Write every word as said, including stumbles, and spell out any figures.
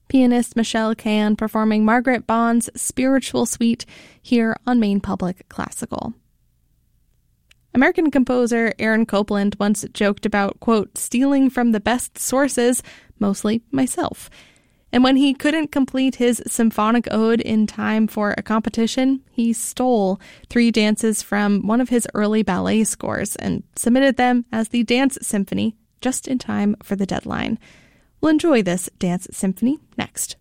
Pianist Michelle Can performing Margaret Bond's Spiritual Suite here on Maine Public Classical. American composer Aaron Copland once joked about, quote, stealing from the best sources, mostly myself. And when he couldn't complete his symphonic ode in time for a competition, he stole three dances from one of his early ballet scores and submitted them as the Dance Symphony just in time for the deadline. We'll enjoy this Dance Symphony next.